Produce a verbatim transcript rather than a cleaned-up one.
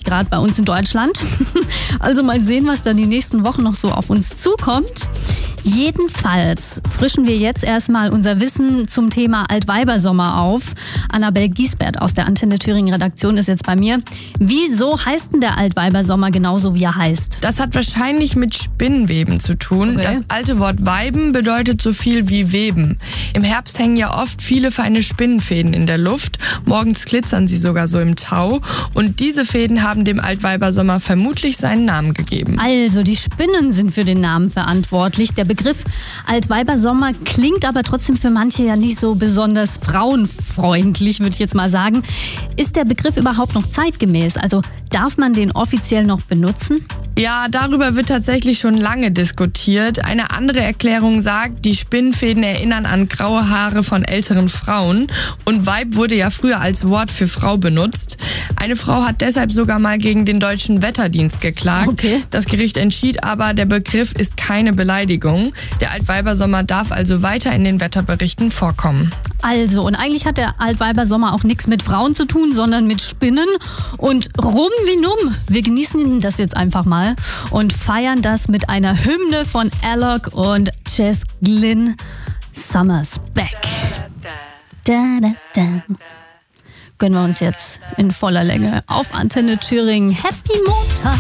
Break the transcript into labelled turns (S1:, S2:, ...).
S1: Grad bei uns in Deutschland. Also mal sehen, was dann die nächsten Wochen noch so auf uns zukommt. Jedenfalls frischen wir jetzt erstmal unser Wissen zum Thema Altweibersommer auf. Annabel Giesbert aus der Antenne Thüringen Redaktion ist jetzt bei mir. Wieso heißt denn der Altweibersommer genauso, wie er heißt?
S2: Das hat wahrscheinlich mit Spinnweben zu tun.
S1: Okay.
S2: Das alte Wort Weiben bedeutet so viel wie Weben. Im Herbst hängen ja oft viele feine Spinnenfäden in der Luft. Morgens glitzern sie sogar so im Tau. Und diese Fäden haben dem Altweibersommer vermutlich seinen Namen gegeben.
S1: Also, die Spinnen sind für den Namen verantwortlich. Der Begriff Altweibersommer klingt aber trotzdem für manche ja nicht so besonders frauenfreundlich, würde ich jetzt mal sagen. Ist der Begriff überhaupt noch zeitgemäß? Also darf man den offiziell noch benutzen?
S2: Ja, darüber wird tatsächlich schon lange diskutiert. Eine andere Erklärung sagt, die Spinnenfäden erinnern an graue Haare von älteren Frauen. Und Weib wurde ja früher als Wort für Frau benutzt. Eine Frau hat deshalb sogar mal gegen den Deutschen Wetterdienst geklagt.
S1: Okay.
S2: Das Gericht entschied aber, der Begriff ist keine Beleidigung. Der Altweibersommer darf also weiter in den Wetterberichten vorkommen.
S1: Also, und eigentlich hat der Altweibersommer auch nichts mit Frauen zu tun, sondern mit Spinnen. Und rum wie numm. Wir genießen das jetzt einfach mal und feiern das mit einer Hymne von Alok und Jess Glynn. Summer's back. Da, da, da. Gönnen wir uns jetzt in voller Länge auf Antenne Thüringen. Happy Montag!